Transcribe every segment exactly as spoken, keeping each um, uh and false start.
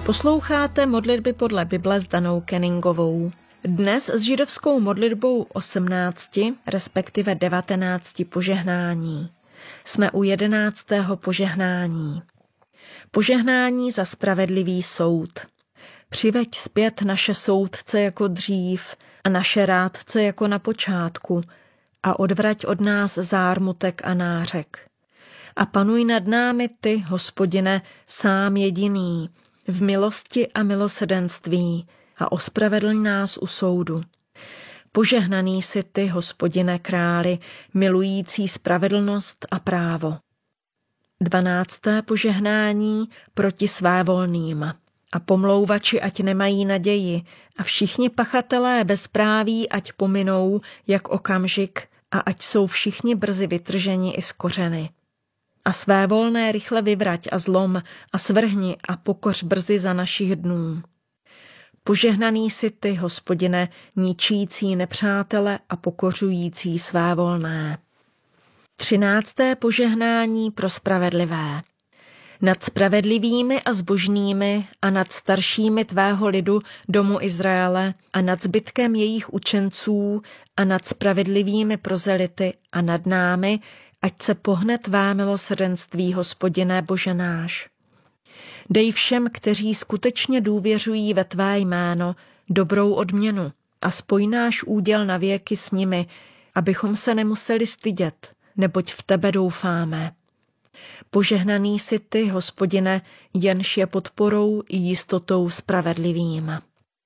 Posloucháte modlitby podle Bible s Danou Kenningovou. Dnes s židovskou modlitbou osmnácti, respektive devatenácti požehnání. Jsme u jedenáctého požehnání. Požehnání za spravedlivý soud. Přiveď zpět naše soudce jako dřív a naše rádce jako na počátku a odvrať od nás zármutek a nářek. A panuj nad námi ty, Hospodine, sám jediný, v milosti a milosedenství a ospravedlň nás u soudu. Požehnaný si ty, Hospodine králi, milující spravedlnost a právo. Dvanácté požehnání proti svévolným. A pomlouvači ať nemají naději a všichni pachatelé bezpráví ať pominou jak okamžik a ať jsou všichni brzy vytrženi i z kořeny. A svévolné rychle vyvrať a zlom a svrhni a pokoř brzy za našich dnů. Požehnaný si ty, Hospodine, ničící nepřátele a pokořující svévolné. Třinácté požehnání pro spravedlivé. Nad spravedlivými a zbožnými a nad staršími tvého lidu domu Izraele a nad zbytkem jejich učenců a nad spravedlivými prozelity a nad námi, ať se pohne tvé milosrdenství, Hospodine Bože náš. Dej všem, kteří skutečně důvěřují ve tvé jméno, dobrou odměnu a spoj náš úděl na věky s nimi, abychom se nemuseli stydět, neboť v tebe doufáme. Požehnaný si ty, Hospodine, jenž je podporou i jistotou spravedlivým.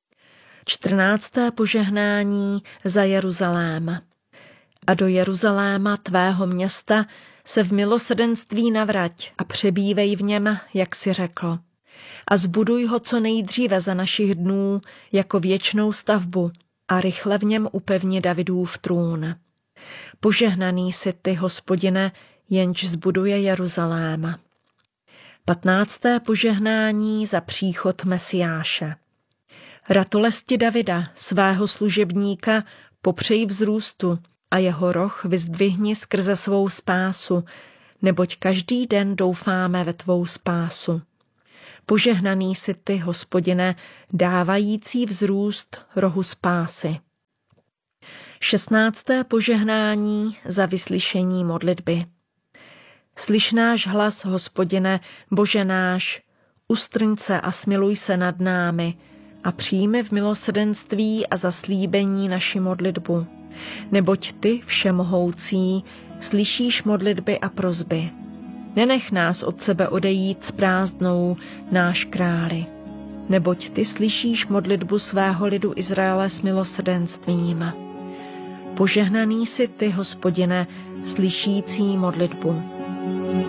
Čtrnácté požehnání za Jeruzalém. A do Jeruzaléma, tvého města, se v milosrdenství navrať a přebývej v něm, jak si řekl. A zbuduj ho co nejdříve za našich dnů jako věčnou stavbu a rychle v něm upevni Davidův trůn. Požehnaný si ty, Hospodine, jenž zbuduje Jeruzalém. Patnácté požehnání za příchod Mesiáše. Ratolesti Davida, svého služebníka, popřej vzrůstu a jeho roh vyzdvihni skrze svou spásu, neboť každý den doufáme ve tvou spásu. Požehnaný si ty, Hospodine, dávající vzrůst rohu spásy. Šestnácté požehnání za vyslyšení modlitby. Slyš náš hlas, Hospodine, Bože náš, ustrň se a smiluj se nad námi a přijmi v milosrdenství a zaslíbení naši modlitbu. Neboť ty, všemohoucí, slyšíš modlitby a prosby. Nenech nás od sebe odejít s prázdnou, náš králi. Neboť ty slyšíš modlitbu svého lidu Izraele s milosrdenstvím. Požehnaný si ty, Hospodine, slyšící modlitbu.